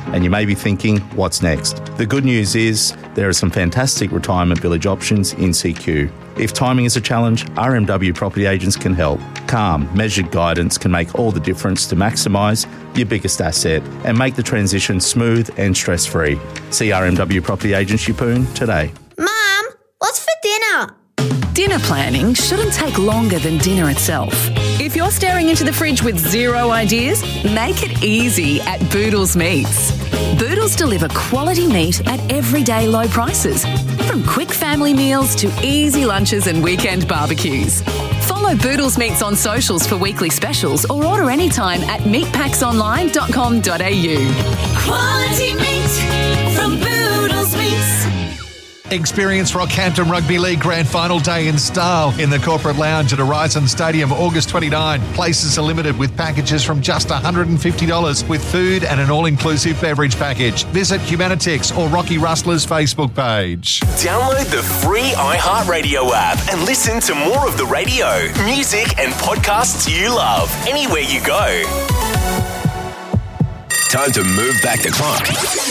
and you may be thinking, what's next? The good news is there are some fantastic retirement village options in CQ. If timing is a challenge, RMW property agents can help. Calm, measured guidance can make all the difference to maximise your biggest asset and make the transition smooth and stress-free. See RMW property agents Yeppoon today. Mum, what's for dinner? Dinner planning shouldn't take longer than dinner itself. If you're staring into the fridge with zero ideas, make it easy at Boodles Meats. Boodles deliver quality meat at everyday low prices, from quick family meals to easy lunches and weekend barbecues. Follow Boodles Meats on socials for weekly specials or order anytime at meatpacksonline.com.au. Quality meat from Boodles Meats. Experience Rockhampton Rugby League Grand Final Day in style in the Corporate Lounge at Horizon Stadium, August 29. Places are limited with packages from just $150 with food and an all-inclusive beverage package. Visit Humanitix or Rocky Rustler's Facebook page. Download the free iHeartRadio app and listen to more of the radio, music and podcasts you love anywhere you go. Time to move back the clock.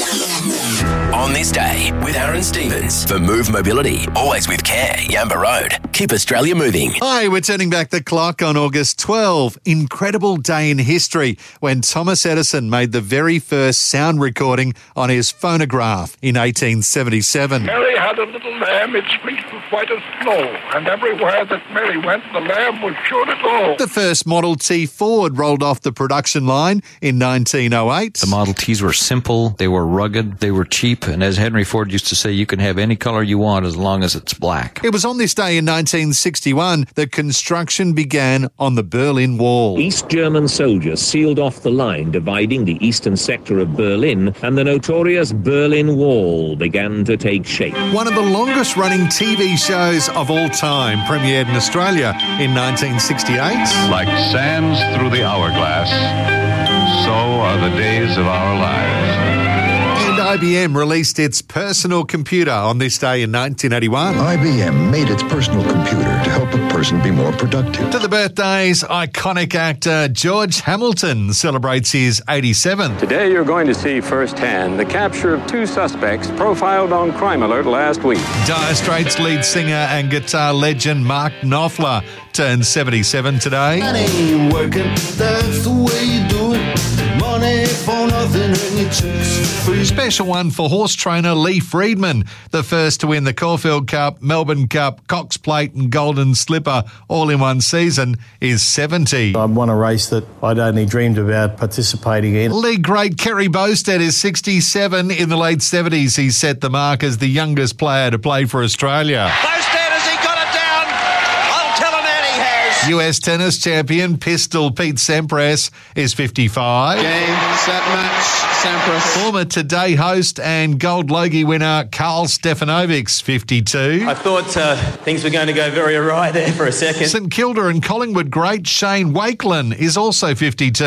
On this day with Aaron Stevens for Move Mobility. Always with care. Yamba Road. Keep Australia moving. Hi, we're turning back the clock on August 12. Incredible day in history when Thomas Edison made the very first sound recording on his phonograph in 1877. Mary had a little lamb, its fleece was white as snow, and everywhere that Mary went, the lamb was sure to go. The first Model T Ford rolled off the production line in 1908. The Model Ts were simple, they were rugged, they were cheap, and as Henry Ford used to say, you can have any color you want as long as it's black. It was on this day in 1961 that construction began on the Berlin Wall. East German soldiers sealed off the line dividing the eastern sector of Berlin, and the notorious Berlin Wall began to take shape. One of the longest-running TV shows of all time premiered in Australia in 1968. Like sands through the hourglass, so are the days of our lives. And IBM released its personal computer on this day in 1981. IBM made its personal computer to help a person be more productive. To the birthdays, iconic actor George Hamilton celebrates his 87th. Today you're going to see firsthand the capture of two suspects profiled on Crime Alert last week. Dire Straits lead singer and guitar legend Mark Knopfler turns 77 today. That ain't working, that's the way you do it. Money for nothing and your chicks free. Special one for horse trainer Lee Friedman, the first to win the Caulfield Cup, Melbourne Cup, Cox Plate and Golden Slipper all in one season, is 70. I won a race that I'd only dreamed about participating in. League great Kerry Bowstead is 67. In the late 70s, he set the mark as the youngest player to play for Australia. Bowstead, has he got it down? I'll tell him that he has. US tennis champion Pistol Pete Sampras is 55. Game, set, match, Sampras. Former Today host and Gold Logie winner Carl Stefanovic, 52. I thought things were going to go very awry there for a second. St Kilda and Collingwood great Shane Wakelin is also 52.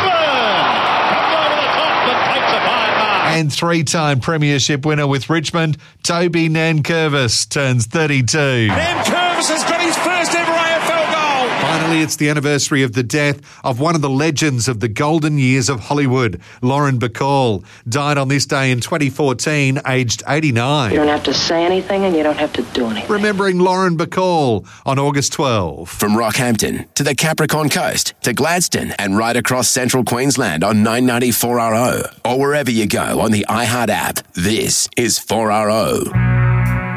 And three-time premiership winner with Richmond, Toby Nankervis, turns 32. Nankervis has got his first ever AFL goal. Finally, it's the anniversary of the death of one of the legends of the golden years of Hollywood, Lauren Bacall. Died on this day in 2014, aged 89. You don't have to say anything and you don't have to do anything. Remembering Lauren Bacall on August 12. From Rockhampton to the Capricorn Coast to Gladstone and right across central Queensland on 994RO or wherever you go on the iHeart app, this is 4RO.